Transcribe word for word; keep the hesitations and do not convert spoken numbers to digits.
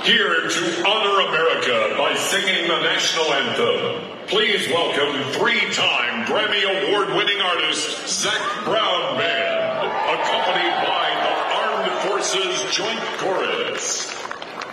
here to honor America by singing the national anthem. Please welcome three-time Grammy Award-winning artist Zac Brown Band, accompanied by the Armed Forces Joint Chorus.